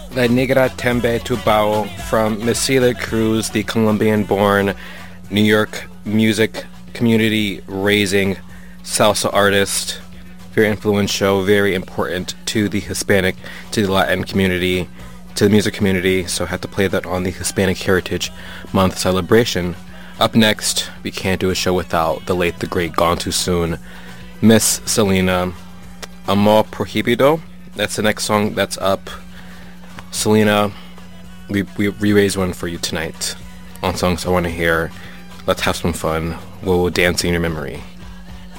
La Negra Tembe Tubao from Miss Celia Cruz, the Colombian-born New York music community raising salsa artist. Very influential, very important to the Hispanic, to the Latin community, to the music community, so I had to play that on the Hispanic Heritage Month celebration. Up next, we can't do a show without the late, the great, gone too soon, Miss Selena, Amor Prohibido. That's the next song that's up. Selena, we raised one for you tonight on Songs I Want to Hear. Let's have some fun. We'll dance in your memory.